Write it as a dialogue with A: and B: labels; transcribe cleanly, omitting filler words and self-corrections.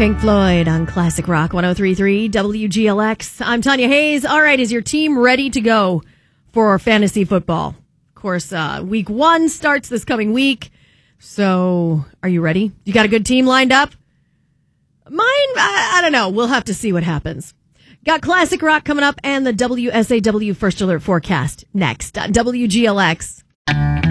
A: Pink Floyd on Classic Rock 103.3 WGLX. I'm Tanya Hayes. All right, is your team ready to go for fantasy football? Of course, week 1 starts this coming week. So, are you ready? You got a good team lined up? Mine, I don't know. We'll have to see what happens. Got Classic Rock coming up and the WSAW First Alert forecast next on WGLX.